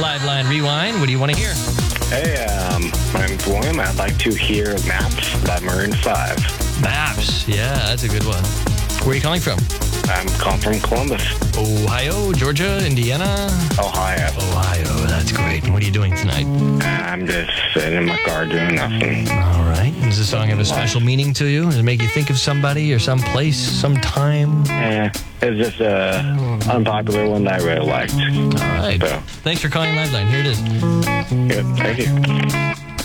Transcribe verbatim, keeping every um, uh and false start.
Liveline Rewind. What do you want to hear? Hey, um, my name's William. I'd like to hear Maps by Maroon five. Maps. Yeah, that's a good one. Where are you calling from? I'm calling from Columbus, Ohio, Georgia, Indiana? Ohio. Ohio, that's great. What are you doing tonight? I'm just sitting in my car doing nothing. All right. Does this song have a special meaning to you? Does it make you think of somebody or some place, some time? Yeah, it's just a unpopular one that I really liked. All right. So. Thanks for calling Liveline. Here it is. Good, thank you.